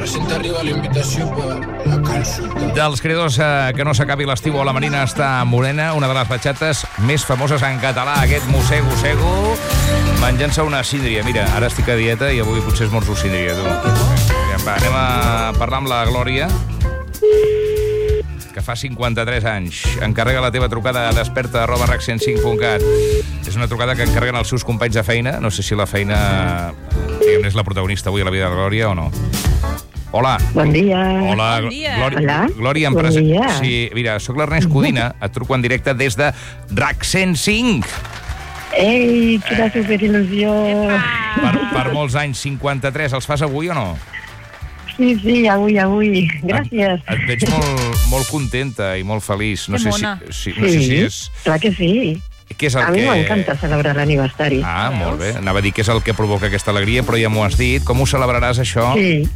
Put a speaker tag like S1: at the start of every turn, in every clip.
S1: presenta arriba la invitació per la consulta.
S2: Dels creadors que no s'acabi l'estiu a la Marina està Morena, una de les batxates més famoses en català, aquest mossego, menjant-se una síndria. Mira, ara estic a dieta i avui potser esmorzo síndria, tu. Va, anem a parlar amb la Glòria, que fa 53 anys. Encarrega la teva trucada a desperta@rac105.cat. És una trucada que encarreguen els seus companys de feina. No sé si la feina, diguem, és la protagonista avui a la vida de la Glòria o no. Hola.
S3: Bon dia.
S2: Hola,
S3: Bon dia.
S2: Glòria,
S3: Bon dia.
S2: Sí, mira, sóc l'Ernest Codina, et truco en directe des de RAC105.
S3: Ei, quina superil·lusió.
S2: Per molts anys, 53, els fas avui o no?
S3: Sí, avui. Gràcies.
S2: Et veig molt contenta i molt feliç. No sé si és...
S3: Clar que sí.
S2: Què és el
S3: a mi m'encanta celebrar l'aniversari.
S2: Ah, molt bé. Anava a dir què és el que provoca aquesta alegria, però ja m'ho has dit. Com ho celebraràs, això?
S3: Sí.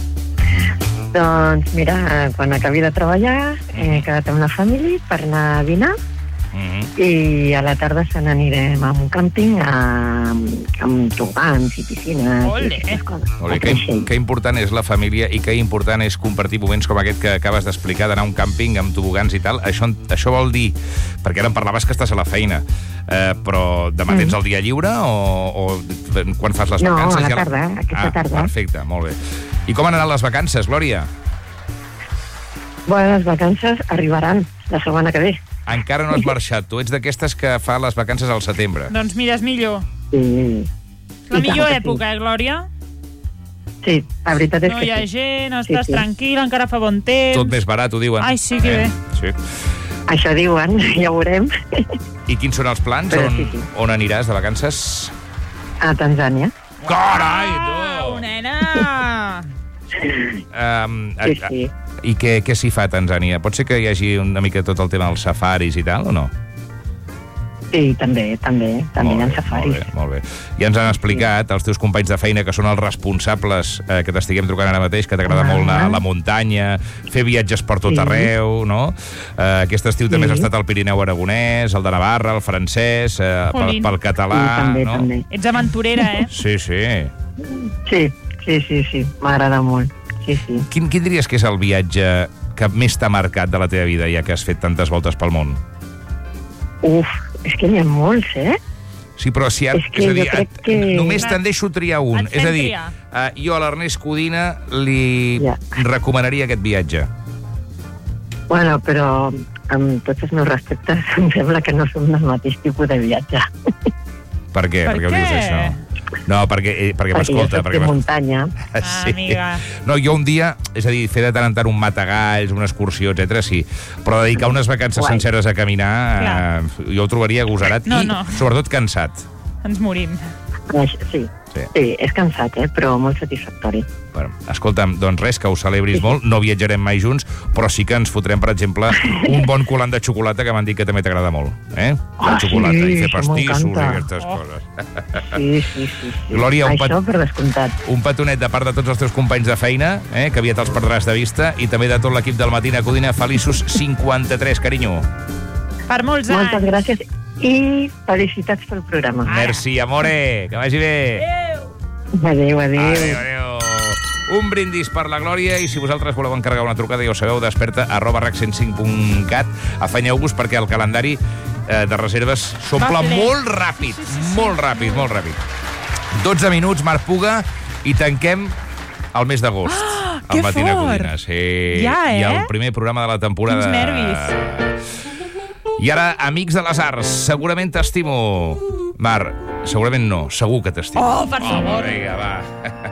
S3: Doncs mira, quan acabi de treballar he quedat amb la família per anar a dinar i a la tarda se n'anirem a un càmping amb tobogans i piscines.
S2: Ole, que important és la família i que important és compartir moments com aquest que acabes d'explicar, d'anar a un càmping amb tobogans i tal. Això vol dir, perquè ara em parlaves que estàs a la feina, però demà tens el dia lliure o quan fas les vacances?
S3: No, a la tarda, aquesta tarda.
S2: Perfecte, molt bé. I com han anat les vacances, Glòria?
S3: Bueno, les vacances arribaran la setmana que ve.
S2: Encara no has marxat. Tu ets d'aquestes que fa les vacances al setembre.
S4: Doncs mira, és millor.
S3: Sí.
S4: La millor època, Glòria?
S3: Sí, la veritat és que
S4: no hi ha gent, estàs tranquil, encara fa bon temps.
S2: Tot més barat, ho diuen.
S4: Ai, sí, que bé.
S2: Sí.
S3: Això diuen, ja ho veurem.
S2: I quins són els plans? On aniràs de vacances?
S3: A Tanzània.
S2: Carai, tu!
S4: Nena!
S3: Sí.
S2: I què s'hi fa a Tanzània? Pot ser que hi hagi una mica tot el tema dels safaris i tal, o no?
S3: Sí, també hi ha safaris.
S2: Molt bé. Ja ens han explicat els teus companys de feina, que són els responsables que t'estiguem trucant ara mateix, que t'agrada molt anar a la muntanya, fer viatges per tot arreu, no? Aquest estiu també has estat al Pirineu aragonès, el de Navarra, el francès, pel català, no?
S3: També.
S4: Ets aventurera, eh?
S2: Sí.
S3: Sí, m'agrada molt. Sí.
S2: Quin diries que és el viatge que més t'ha marcat de la teva vida, ja que has fet tantes voltes pel món?
S3: És que n'hi ha molts, eh?
S2: Sí, però si ara... És a dir, només te'n deixo triar un. És a dir, jo a l'Ernest Codina li recomanaria aquest viatge.
S3: Bueno, però amb tots els meus respectes em sembla que no som del mateix tipus de viatge.
S2: Per què? Per què ho dius, això? No, perquè m'escolta.
S3: Perquè jo soc de muntanya.
S2: Sí. Amiga. No, jo un dia, és a dir, fer de tant en tant un matagalls, una excursió, etc. sí, però dedicar unes vacances senceres a caminar, jo ho trobaria agosarat i sobretot cansat.
S4: Ens morim.
S3: Sí, és cansat, però molt satisfactori.
S2: Bueno, escolta'm, doncs res, que ho celebris molt, no viatjarem mai junts, però sí que ens fotrem, per exemple, un bon colant de xocolata, que m'han dit que també t'agrada molt, eh? La xocolata, i fer pastissos i aquestes coses.
S3: Sí.
S2: Glòria,
S3: això per descomptat.
S2: Un petonet de part de tots els teus companys de feina, que aviat els perdràs de vista, i també de tot l'equip del Matina Codina. Feliços 53, carinyo.
S4: Per molts anys.
S3: Moltes gràcies i felicitats pel programa.
S2: Merci, amore, que vagi bé.
S3: Adéu.
S2: Un brindis per la Glòria, i si vosaltres voleu encarregar una trucada, ja ho sabeu, desperta@rac105.cat. Afanyeu-vos perquè el calendari de reserves s'omple molt ràpid. 12 minuts, Marc Puga, i tanquem el mes d'agost.
S4: Que fort!
S2: Matina Codina, sí.
S4: Ja,
S2: I el primer programa de la temporada.
S4: Quins nervis.
S2: I ara, amics de les arts, segurament t'estimo. Marc, segurament no, segur que t'estimo.
S4: Per favor.
S2: Vinga, va.